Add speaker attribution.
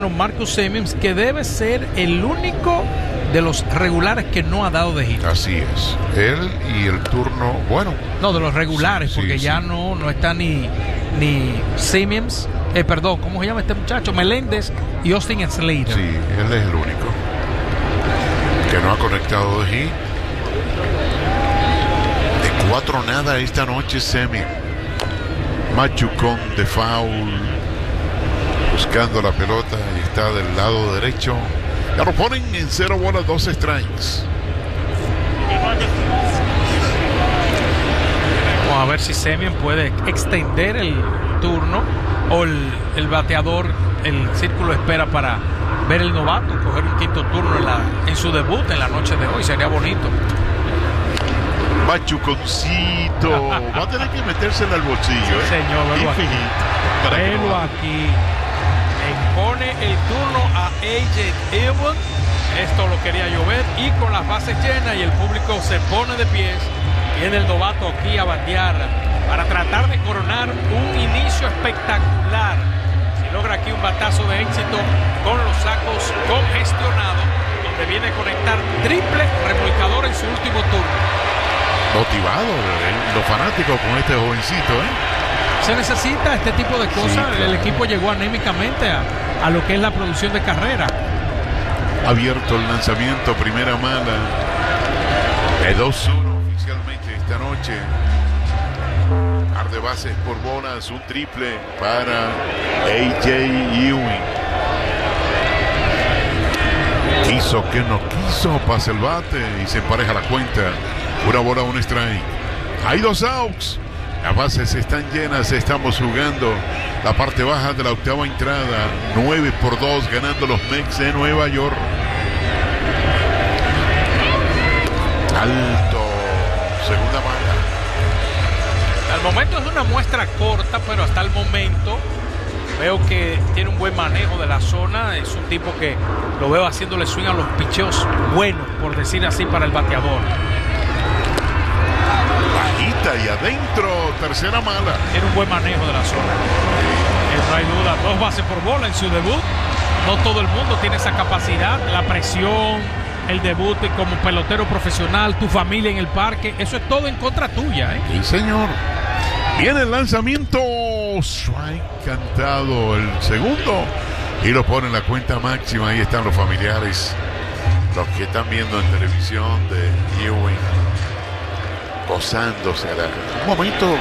Speaker 1: Marcus Semien, que debe ser el único de los regulares que no ha dado de hit.
Speaker 2: Así es. Él y el turno, bueno.
Speaker 1: No, de los regulares,
Speaker 2: sí,
Speaker 1: porque
Speaker 2: sí,
Speaker 1: ya
Speaker 2: sí.
Speaker 1: no está ni Semien, perdón, ¿cómo se llama este muchacho? Meléndez y Austin Slater.
Speaker 2: Sí, él es el único que no ha conectado de hit. De 4-0 esta noche Semien. Machucón de foul, buscando la pelota y está del lado derecho. Ya lo ponen en 0 bolas, 2 strikes.
Speaker 1: Vamos a ver si Semien puede extender el turno o el bateador, el círculo de espera para ver el novato, coger un quinto turno en su debut en la noche de hoy. Sería bonito.
Speaker 2: Machuconcito va a tener que metérsela al bolsillo,
Speaker 1: Sí, señor, velo aquí. Pone el turno a AJ Ewan. Esto lo quería llover y con las bases llenas y el público se pone de pies. Viene el novato aquí a batear para tratar de coronar un inicio espectacular. Si logra aquí un batazo de éxito con los sacos congestionados, donde viene a conectar triple remolcador en su último turno.
Speaker 2: Motivado los fanáticos con este jovencito,
Speaker 1: Se necesita este tipo de cosas.
Speaker 2: Sí, claro.
Speaker 1: El equipo llegó anémicamente a lo que es la producción de carrera.
Speaker 2: Abierto el lanzamiento, primera mala. De 2-1 oficialmente esta noche. Par de bases por bolas, un triple para AJ Ewing. Quiso que no quiso, pasa el bate y se empareja la cuenta. Una bola, un strike. Hay 2 outs. Las bases están llenas, estamos jugando la parte baja de la octava entrada. 9-2 ganando los Mets de Nueva York. Alto, segunda mala.
Speaker 1: Al momento es una muestra corta, pero hasta el momento veo que tiene un buen manejo de la zona. Es un tipo que lo veo haciéndole swing a los picheos buenos, por decir así, para el bateador.
Speaker 2: Y adentro, tercera mala.
Speaker 1: Tiene un buen manejo de la zona. No hay duda, 2 bases por bola en su debut. No todo el mundo tiene esa capacidad, la presión, el debut como pelotero profesional, tu familia en el parque, eso es todo en contra tuya, ¿eh?
Speaker 2: Sí, señor. Viene el lanzamiento, strike cantado, el segundo, y lo pone en la cuenta máxima. Ahí están los familiares, los que están viendo en televisión de Ewing, gozándose un momento